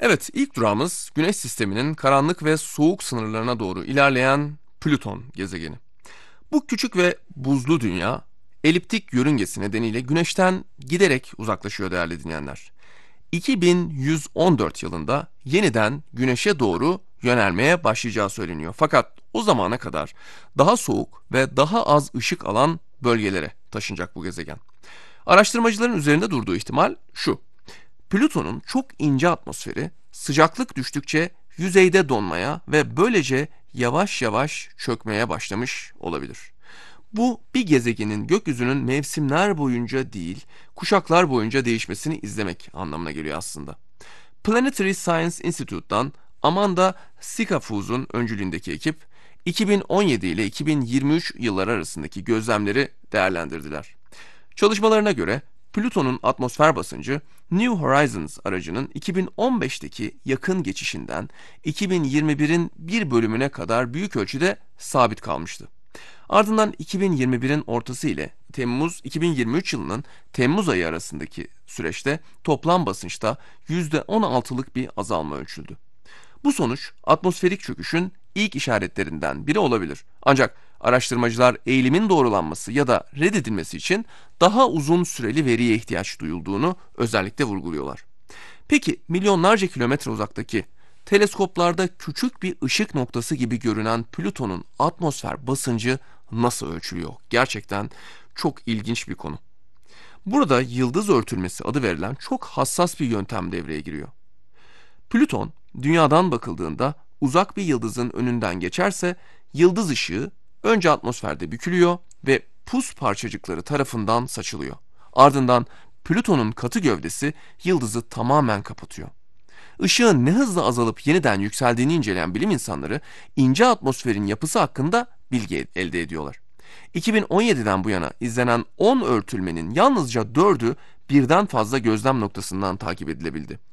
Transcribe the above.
Evet, ilk durağımız Güneş sisteminin karanlık ve soğuk sınırlarına doğru ilerleyen Plüton gezegeni. Bu küçük ve buzlu dünya, eliptik yörüngesi nedeniyle Güneş'ten giderek uzaklaşıyor değerli dinleyenler. 2114 yılında yeniden Güneş'e doğru yönelmeye başlayacağı söyleniyor. Fakat o zamana kadar daha soğuk ve daha az ışık alan bölgelere taşınacak bu gezegen. Araştırmacıların üzerinde durduğu ihtimal şu: Plüton'un çok ince atmosferi sıcaklık düştükçe yüzeyde donmaya ve böylece yavaş yavaş çökmeye başlamış olabilir. Bu bir gezegenin gökyüzünün mevsimler boyunca değil, kuşaklar boyunca değişmesini izlemek anlamına geliyor aslında. Planetary Science Institute'dan Amanda Sikafuz'un öncülüğündeki ekip 2017 ile 2023 yılları arasındaki gözlemleri değerlendirdiler. Çalışmalarına göre Plüton'un atmosfer basıncı New Horizons aracının 2015'teki yakın geçişinden 2021'in bir bölümüne kadar büyük ölçüde sabit kalmıştı. Ardından 2021'in ortası ile 2023 yılının Temmuz ayı arasındaki süreçte toplam basınçta %16'lık bir azalma ölçüldü. Bu sonuç atmosferik çöküşün ilk işaretlerinden biri olabilir. Ancak araştırmacılar eğilimin doğrulanması ya da reddedilmesi için daha uzun süreli veriye ihtiyaç duyulduğunu özellikle vurguluyorlar. Peki milyonlarca kilometre uzaktaki teleskoplarda küçük bir ışık noktası gibi görünen Plüton'un atmosfer basıncı nasıl ölçülüyor? Gerçekten çok ilginç bir konu. Burada yıldız örtülmesi adı verilen çok hassas bir yöntem devreye giriyor. Plüton, dünyadan bakıldığında uzak bir yıldızın önünden geçerse yıldız ışığı önce atmosferde bükülüyor ve pus parçacıkları tarafından saçılıyor. Ardından Plüton'un katı gövdesi yıldızı tamamen kapatıyor. Işığın ne hızla azalıp yeniden yükseldiğini inceleyen bilim insanları ince atmosferin yapısı hakkında bilgi elde ediyorlar. 2017'den bu yana izlenen 10 örtülmenin yalnızca 4'ü birden fazla gözlem noktasından takip edilebildi.